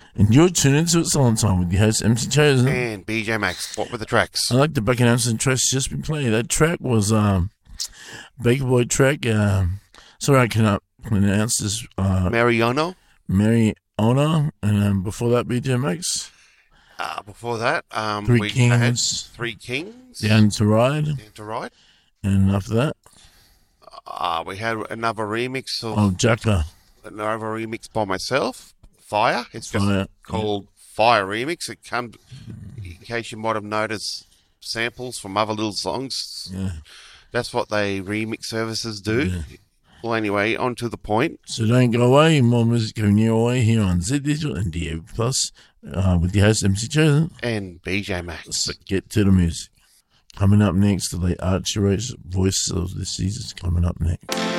And you're tuned into It's On Time with your host, MC Chosen. And BJ Max. What were the tracks? I like the back announcement tracks just been played. That track was Baker Boy track. Sorry, I cannot pronounce this. Mariano. And before that, BJ Max. Before that, Three Kings. Three Kings. Down to Ride. Down to Ride. And after that, we had another remix of Jacka. Another remix by myself. Fire. It's just Fire. called Fire Remix. It comes, in case you might have noticed, samples from other little songs. Yeah. That's what they remix services do. Yeah. Well, anyway, on to the point. So don't go away. More music coming your way here on Z Digital and DAB Plus with your host, MC Chosen. And BJ Max. So get to the music. Coming up next, the late Archie Rose, Voice of the Seasons, coming up next.